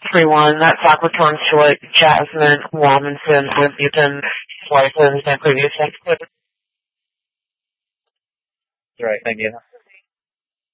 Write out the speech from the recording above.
everyone. That's Aquatorn Short, Jasmine Robinson, Worthington, licensed and previously included. Right, thank you.